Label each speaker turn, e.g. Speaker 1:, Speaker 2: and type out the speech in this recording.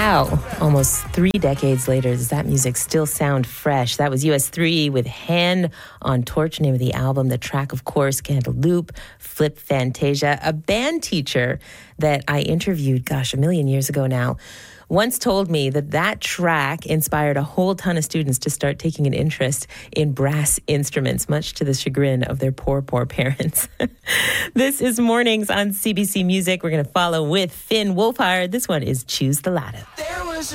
Speaker 1: Wow. Almost 3 decades later, does that music still sound fresh? That was US3 with Hand on Torch, name of the album. The track, of course, Cantaloupe, Flip Fantasia. A band teacher that I interviewed, a million years ago now, once told me that track inspired a whole ton of students to start taking an interest in brass instruments, much to the chagrin of their poor parents. This is Mornings on CBC Music. We're going to follow with Finn Wolfhard. This one is Choose the Ladder.
Speaker 2: There was a